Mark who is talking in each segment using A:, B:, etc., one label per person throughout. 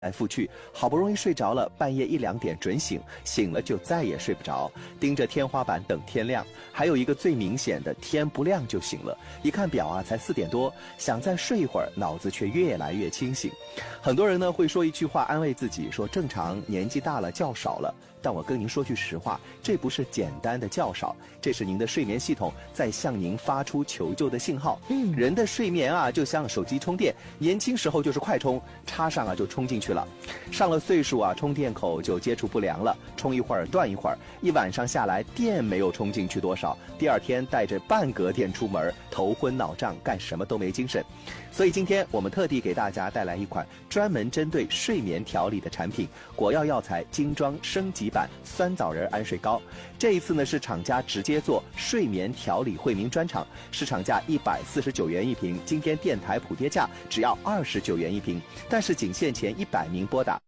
A: 来覆去，好不容易睡着了，半夜1、2点准醒，醒了就再也睡不着，盯着天花板等天亮。还有一个最明显的，天不亮就醒了，一看表啊，才4点多，想再睡一会儿，脑子却越来越清醒。很多人呢会说一句话安慰自己，说正常，年纪大了觉少了。但我跟您说句实话，这不是简单的觉少，这是您的睡眠系统在向您发出求救的信号。人的睡眠啊，就像手机充电，年轻时候就是快充，插上啊就充进去了。上了岁数啊，充电口就接触不良了，充一会儿断一会儿，一晚上下来电没有充进去多少，第二天带着半格电出门，头昏脑胀，干什么都没精神。所以今天我们特地给大家带来一款专门针对睡眠调理的产品——果药药材精装升级版酸枣仁安睡膏。这一次呢是厂家直接做睡眠调理惠民专场，市场价149元一瓶，今天电台普跌价只要29元一瓶，但是仅限前100名拨打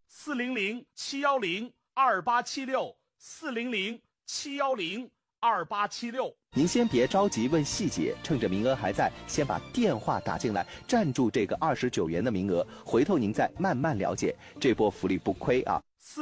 B: 400-710-2876，400-710-2876。
A: 您先别着急问细节，趁着名额还在，先把电话打进来，占住这个29元的名额，回头您再慢慢了解，这波福利不亏啊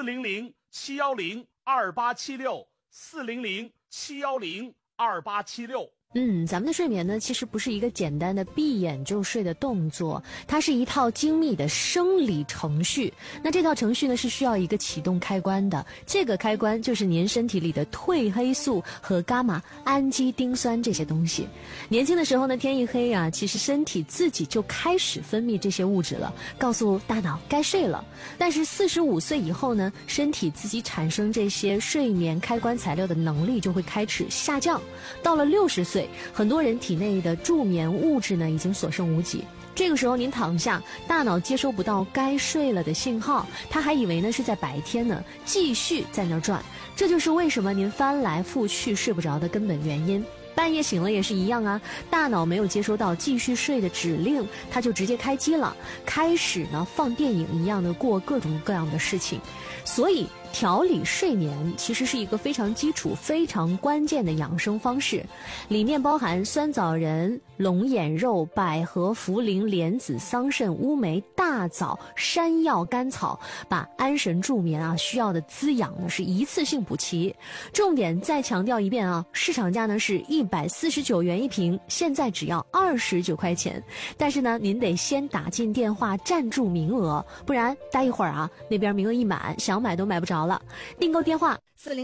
B: ！400-710-2876，400-710-2876。
C: 咱们的睡眠呢，其实不是一个简单的闭眼就睡的动作，它是一套精密的生理程序。那这套程序呢，是需要一个启动开关的，这个开关就是您身体里的褪黑素和伽马氨基丁酸这些东西。年轻的时候呢，天一黑啊，其实身体自己就开始分泌这些物质了，告诉大脑该睡了。但是45岁以后呢，身体自己产生这些睡眠开关材料的能力就会开始下降，到了60岁。很多人体内的助眠物质呢已经所剩无几，这个时候您躺下，大脑接收不到该睡了的信号，他还以为呢是在白天呢，继续在那儿转，这就是为什么您翻来覆去睡不着的根本原因。半夜醒了也是一样啊，大脑没有接收到继续睡的指令，它就直接开机了，开始呢放电影一样的过各种各样的事情。所以调理睡眠其实是一个非常基础、非常关键的养生方式，里面包含酸枣仁、龙眼肉、百合、茯苓、莲子、桑葚、乌梅、大枣、山药、甘草，把安神助眠啊需要的滋养呢是一次性补齐。重点再强调一遍啊，市场价呢是149元一瓶，现在只要29块钱。但是呢，您得先打进电话占住名额，不然待一会儿啊，那边名额一满，想买都买不着了。订购电话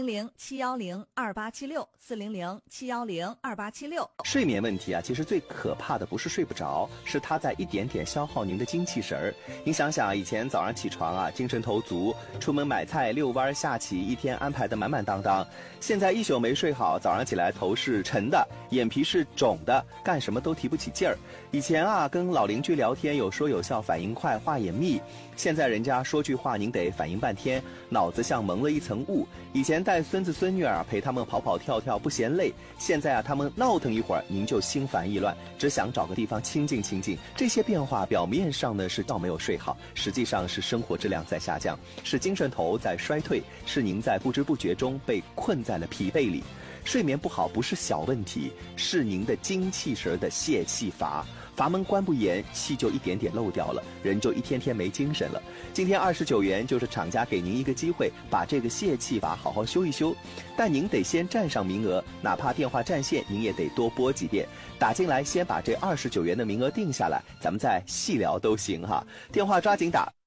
D: 400-710-2876，400-710-2876。
A: 睡眠问题啊，其实最可怕的不是睡不着，是它在一点点消耗您的精气神儿。您想想，以前早上起床啊，精神头足，出门买菜、遛弯、下棋，一天安排的满满当当。现在一宿没睡好，早上起来头是沉的，眼皮是肿的，干什么都提不起劲儿。以前啊，跟老邻居聊天有说有笑，反应快，话也密。现在人家说句话，您得反应半天，脑子像蒙了一层雾。以前带孙子孙女儿陪他们跑跑跳跳不嫌累，现在啊他们闹腾一会儿您就心烦意乱，只想找个地方清静清静。这些变化表面上呢是觉没有睡好，实际上是生活质量在下降，是精神头在衰退，是您在不知不觉中被困在了疲惫里。睡眠不好不是小问题，是您的精气神的泄气阀，阀门关不严，气就一点点漏掉了，人就一天天没精神了。今天29元就是厂家给您一个机会，把这个泄气阀好好修一修，但您得先占上名额，哪怕电话占线您也得多拨几遍，打进来先把这29元的名额定下来，咱们再细聊都行哈。电话抓紧打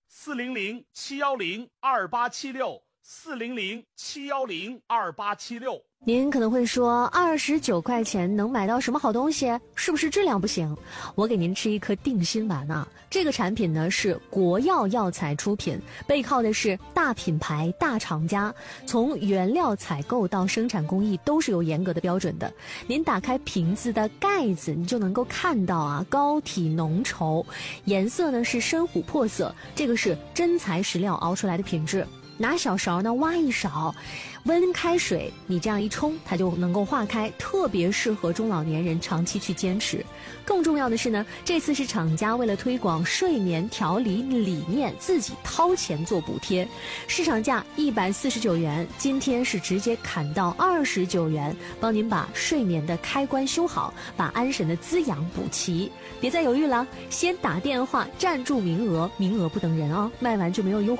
B: 400-710-2876，400-710-2876。
C: 您可能会说，29块钱能买到什么好东西？是不是质量不行？我给您吃一颗定心丸啊！这个产品呢是国药药材出品，背靠的是大品牌、大厂家，从原料采购到生产工艺都是有严格的标准的。您打开瓶子的盖子，你就能够看到啊，膏体浓稠，颜色呢是深琥珀色，这个是真材实料熬出来的品质。 拿小勺呢挖一勺，温开水，你这样一冲，它就能够化开，特别适合中老年人长期去坚持。更重要的是呢，这次是厂家为了推广睡眠调理理念，自己掏钱做补贴，市场价149元，今天是直接砍到29元，帮您把睡眠的开关修好，把安神的滋养补齐。别再犹豫了，先打电话占住名额，名额不等人哦，卖完就没有优惠。